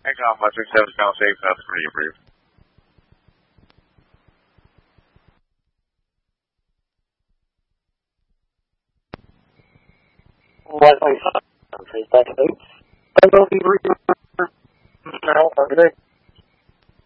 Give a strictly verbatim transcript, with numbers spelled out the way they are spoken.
Hang on, my six seven is now safe. That's for you, brief. one point five. Please back to boots. I will be reading now for today.